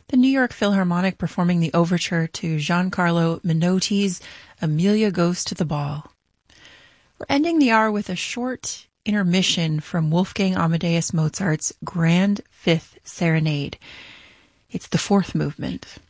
the New York Philharmonic performing the overture to Giancarlo Menotti's Amelia Goes to the Ball. We're ending the hour with a short intermission from Wolfgang Amadeus Mozart's Grand Fifth Serenade. It's the fourth movement.